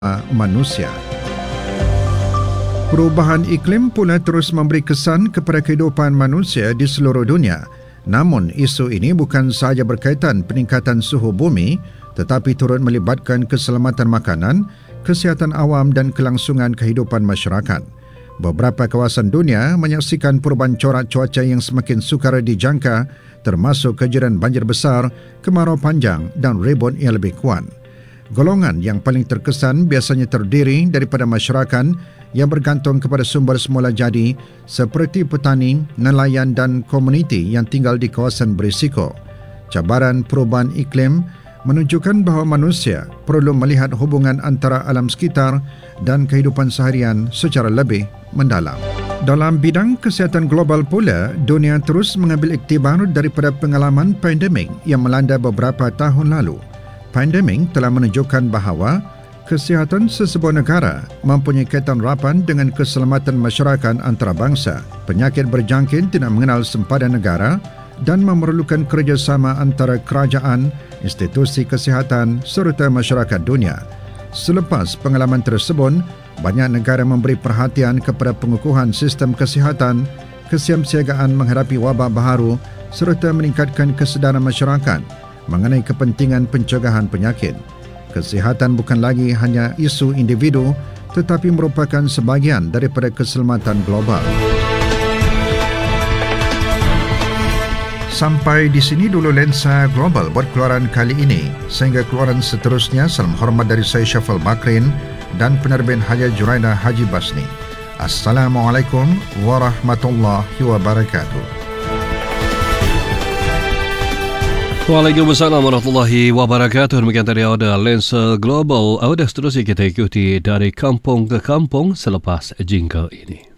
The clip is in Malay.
manusia. Perubahan iklim pula terus memberi kesan kepada kehidupan manusia di seluruh dunia. Namun, isu ini bukan sahaja berkaitan peningkatan suhu bumi, tetapi turut melibatkan keselamatan makanan, kesihatan awam dan kelangsungan kehidupan masyarakat. Beberapa kawasan dunia menyaksikan perubahan corak cuaca yang semakin sukar dijangka, termasuk kejadian banjir besar, kemarau panjang dan ribut yang lebih kuat. Golongan yang paling terkesan biasanya terdiri daripada masyarakat yang bergantung kepada sumber semula jadi seperti petani, nelayan dan komuniti yang tinggal di kawasan berisiko. Cabaran perubahan iklim menunjukkan bahawa manusia perlu melihat hubungan antara alam sekitar dan kehidupan seharian secara lebih mendalam. Dalam bidang kesihatan global pula, dunia terus mengambil iktibar daripada pengalaman pandemik yang melanda beberapa tahun lalu. Pandemik telah menunjukkan bahawa kesihatan sesebuah negara mempunyai kaitan rapat dengan keselamatan masyarakat antarabangsa. Penyakit berjangkit tidak mengenal sempadan negara dan memerlukan kerjasama antara kerajaan, institusi kesihatan serta masyarakat dunia. Selepas pengalaman tersebut, banyak negara memberi perhatian kepada pengukuhan sistem kesihatan, kesiapsiagaan menghadapi wabak baharu serta meningkatkan kesedaran masyarakat mengenai kepentingan pencegahan penyakit. Kesihatan bukan lagi hanya isu individu tetapi merupakan sebahagian daripada keselamatan global. Sampai di sini dulu Lensa Global buat keluaran kali ini. Sehingga keluaran seterusnya, salam hormat dari saya Syafal Bakrin dan penerbit Haji Juraida Haji Basni. Assalamualaikum warahmatullahi wabarakatuh. Waalaikumsalam warahmatullahi wabarakatuh. Demikian tadi ada Lensa Global. Seterusnya kita ikuti dari kampung ke kampung selepas jingle ini.